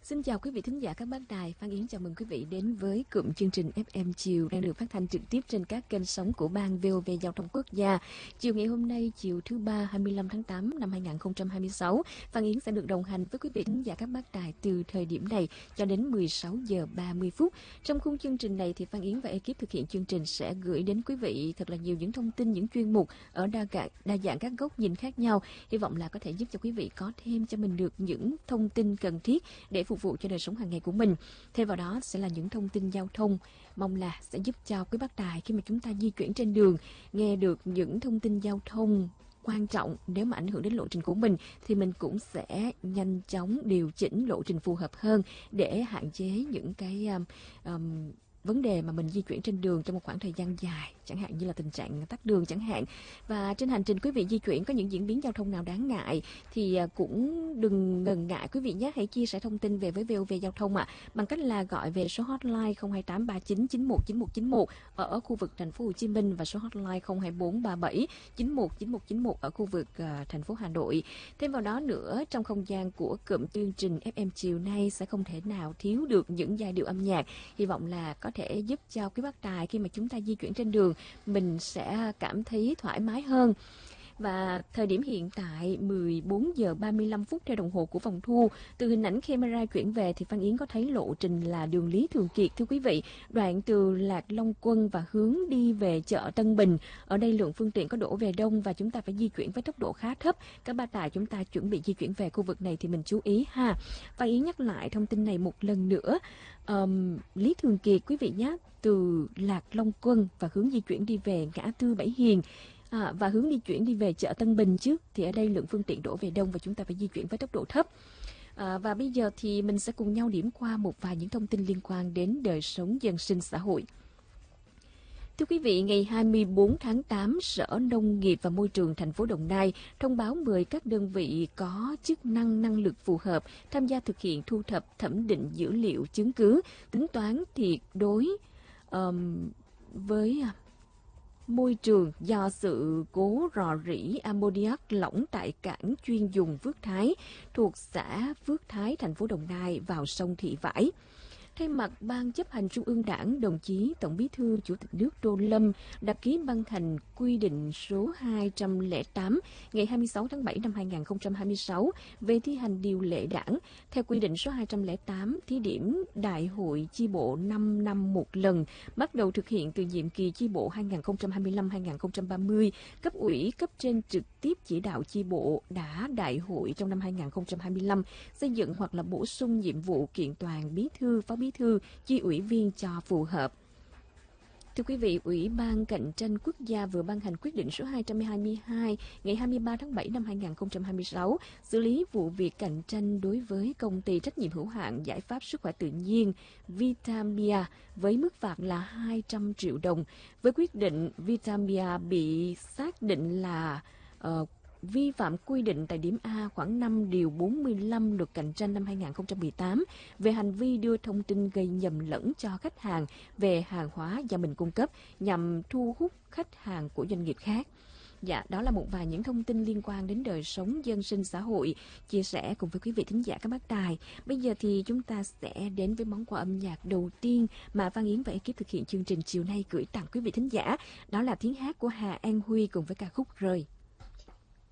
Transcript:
Xin chào quý vị thính giả các bác đài. Phan Yến chào mừng quý vị đến với cụm chương trình FM chiều đang được phát thanh trực tiếp trên các kênh sóng của Ban VOV Giao thông Quốc gia. Chiều ngày hôm nay, chiều thứ ba 25 tháng 8 năm 2026, Phan Yến sẽ được đồng hành với quý vị thính giả các bác đài từ thời điểm này cho đến 16 giờ 30 phút. Trong khung chương trình này thì Phan Yến và ekip thực hiện chương trình sẽ gửi đến quý vị thật là nhiều những thông tin, những chuyên mục ở đa dạng các góc nhìn khác nhau. Hy vọng là có thể giúp cho quý vị có thêm cho mình được những thông tin cần thiết để phục vụ cho đời sống hàng ngày của mình. Thêm vào đó sẽ là những thông tin giao thông, mong là sẽ giúp cho quý bác đài khi mà chúng ta di chuyển trên đường nghe được những thông tin giao thông quan trọng. Nếu mà ảnh hưởng đến lộ trình của mình thì mình cũng sẽ nhanh chóng điều chỉnh lộ trình phù hợp hơn để hạn chế những cái vấn đề mà mình di chuyển trên đường trong một khoảng thời gian dài, chẳng hạn như là tình trạng tắc đường chẳng hạn. Và trên hành trình quý vị di chuyển có những diễn biến giao thông nào đáng ngại thì cũng đừng ngần ngại quý vị nhé, hãy chia sẻ thông tin về với VOV Giao thông bằng cách là gọi về số hotline 02839919191 ở khu vực thành phố Hồ Chí Minh và số hotline 02437919191 ở khu vực thành phố Hà Nội. Thêm vào đó nữa, trong không gian của cụm chương trình FM chiều nay sẽ không thể nào thiếu được những giai điệu âm nhạc. Hy vọng là có thể giúp cho quý bác đài khi mà chúng ta di chuyển trên đường mình sẽ cảm thấy thoải mái hơn. Và thời điểm hiện tại 14 giờ 35 phút theo đồng hồ của phòng thu. Từ hình ảnh camera chuyển về thì Phan Yến có thấy lộ trình là đường Lý Thường Kiệt thưa quý vị, đoạn từ Lạc Long Quân và hướng đi về chợ Tân Bình. Ở đây lượng phương tiện có đổ về đông và chúng ta phải di chuyển với tốc độ khá thấp. Các bác đài chúng ta chuẩn bị di chuyển về khu vực này thì mình chú ý ha. Phan Yến nhắc lại thông tin này một lần nữa. Lý Thường Kiệt quý vị nhé, từ Lạc Long Quân và hướng di chuyển đi về ngã tư Bảy Hiền. Và hướng di chuyển đi về chợ Tân Bình trước thì ở đây lượng phương tiện đổ về đông và chúng ta phải di chuyển với tốc độ thấp. Và bây giờ thì mình sẽ cùng nhau điểm qua một vài những thông tin liên quan đến đời sống dân sinh xã hội. Thưa quý vị, ngày 24 tháng 8, Sở Nông nghiệp và Môi trường thành phố Đồng Nai thông báo mời các đơn vị có chức năng lực phù hợp tham gia thực hiện thu thập, thẩm định dữ liệu chứng cứ, tính toán tuyệt đối với môi trường do sự cố rò rỉ ammoniac lỏng tại cảng chuyên dùng Phước Thái thuộc xã Phước Thái, thành phố Đồng Nai vào sông Thị Vải. Thay mặt Ban Chấp hành Trung ương Đảng, đồng chí Tổng Bí thư Chủ tịch nước Tô Lâm đã ký ban hành quy định số 208 ngày 26 tháng 7 năm 2026 về thi hành điều lệ Đảng. Theo quy định số 208, thí điểm Đại hội chi bộ 5 năm một lần, bắt đầu thực hiện từ nhiệm kỳ chi bộ 2025-2030, cấp ủy, cấp trên trực tiếp chỉ đạo chi bộ đã đại hội trong năm 2025 xây dựng hoặc là bổ sung nhiệm vụ kiện toàn bí thư, phó bí thư, chi ủy viên cho phù hợp. Thưa quý vị, Ủy ban Cạnh tranh Quốc gia vừa ban hành quyết định số 222 ngày 23 tháng 7 năm 2026 xử lý vụ việc cạnh tranh đối với công ty trách nhiệm hữu hạn giải pháp sức khỏe tự nhiên Vitamia với mức phạt là 200 triệu đồng. Với quyết định, Vitamia bị xác định là vi phạm quy định tại điểm A khoảng 5 điều 45 Luật Cạnh tranh năm 2018 về hành vi đưa thông tin gây nhầm lẫn cho khách hàng về hàng hóa do mình cung cấp nhằm thu hút khách hàng của doanh nghiệp khác. Dạ, đó là một vài những thông tin liên quan đến đời sống dân sinh xã hội chia sẻ cùng với quý vị thính giả các bác đài. Bây giờ thì chúng ta sẽ đến với món quà âm nhạc đầu tiên mà Phan Yến và ekip thực hiện chương trình chiều nay gửi tặng quý vị thính giả. Đó là tiếng hát của Hà An Huy cùng với ca khúc Rơi.